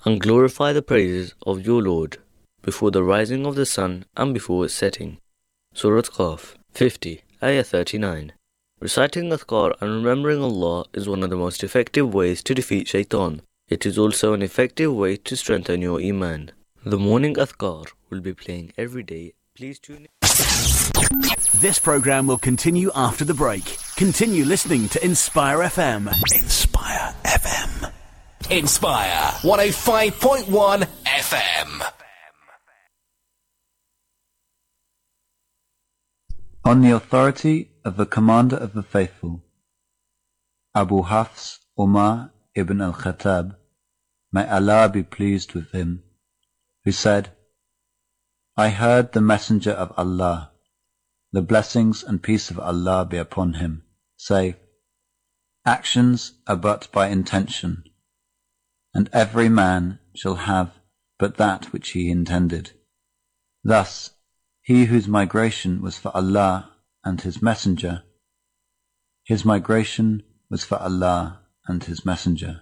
and glorify the praises of your Lord before the rising of the sun and before its setting. Surah Qaf 50, Ayah 39. Reciting Adhkar and remembering Allah is one of the most effective ways to defeat Shaitan. It is also an effective way to strengthen your Iman. The morning Adhkar will be playing every day. Please tune in. This program will continue after the break. Continue listening to Inspire FM. Inspire FM. Inspire 105.1 FM. On the authority of the Commander of the Faithful, Abu Hafs Umar ibn al-Khattab, may Allah be pleased with him, who said, I heard the Messenger of Allah, the blessings and peace of Allah be upon him, say, actions are but by intention, and every man shall have but that which he intended. Thus, he whose migration was for Allah and his Messenger, his migration was for Allah and his Messenger.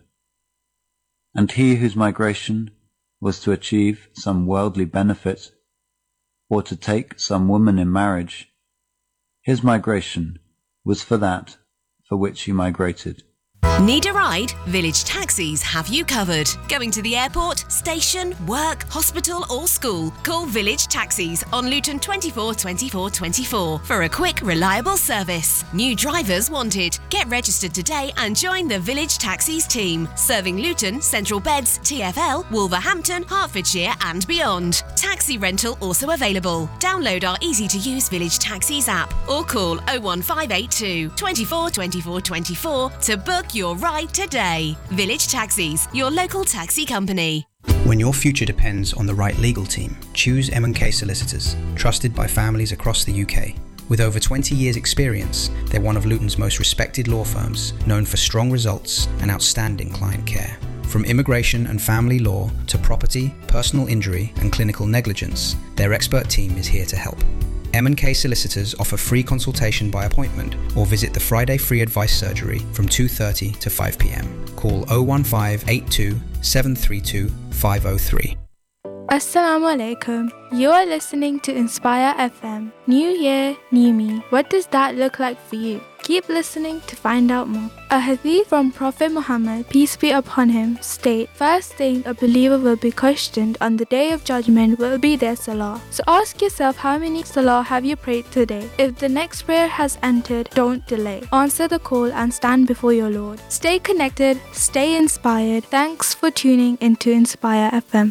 And he whose migration was to achieve some worldly benefit, or to take some woman in marriage, his migration was for that for which he migrated. Need a ride? Village Taxis have you covered. Going to the airport, station, work, hospital or school? Call Village Taxis on Luton 24 24 24 for a quick, reliable service. New drivers wanted. Get registered today and join the Village Taxis team, serving Luton, Central Beds, TfL, Wolverhampton, Hertfordshire and beyond. Taxi rental also available. Download our easy-to-use Village Taxis app or call 01582 24 24 24 to book your ride today. Village Taxis, your local taxi company. When your future depends on the right legal team, choose M&K Solicitors, trusted by families across the UK. With over 20 years' experience, they're one of Luton's most respected law firms, known for strong results and outstanding client care. From immigration and family law to property, personal injury and clinical negligence, their expert team is here to help. M&K Solicitors offer free consultation by appointment or visit the Friday Free Advice Surgery from 2:30 to 5 p.m. Call 01582 732 503. Assalamu alaikum. You are listening to Inspire FM. New year, new me. What does that look like for you? Keep listening to find out more. A hadith from Prophet Muhammad, peace be upon him, state, first thing a believer will be questioned on the day of judgment will be their salah. So ask yourself, how many salah have you prayed today? If the next prayer has entered, don't delay. Answer the call and stand before your Lord. Stay connected, stay inspired. Thanks for tuning into Inspire FM.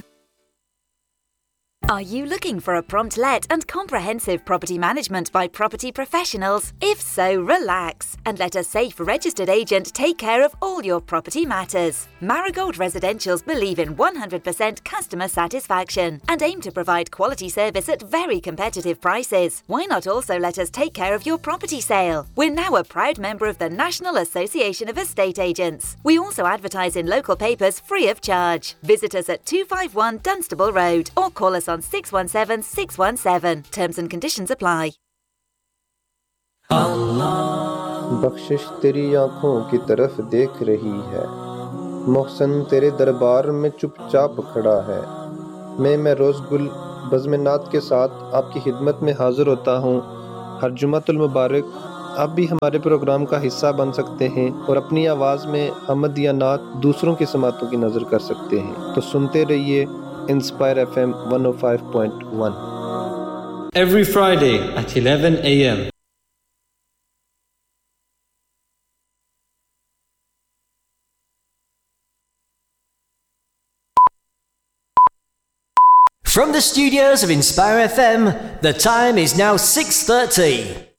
Are you looking for a prompt let and comprehensive property management by property professionals? If so, relax and let a safe registered agent take care of all your property matters. Marigold Residentials believe in 100% customer satisfaction and aim to provide quality service at very competitive prices. Why not also let us take care of your property sale? We're now a proud member of the National Association of Estate Agents. We also advertise in local papers free of charge. Visit us at 251 Dunstable Road or call us on 617 617. Terms and conditions apply. बख्शिश तेरी आँखों की तरफ देख रही है, मोहसन तेरे दरबार में चुपचाप खड़ा है। मैं रोज़ गुल बज़्म-ए-नात के साथ आपकी खिदमत में हाज़िर होता हूँ। हर जुमातुल मुबारक आप भी हमारे प्रोग्राम का हिस्सा बन सकते हैं और अपनी आवाज़ में हमद या नात दूसरों की समातों की नज़र कर सकते हैं। तो सुनते रहिए Inspire FM 105.1. Every Friday at 11 a.m. From the studios of Inspire FM, the time is now 6:30.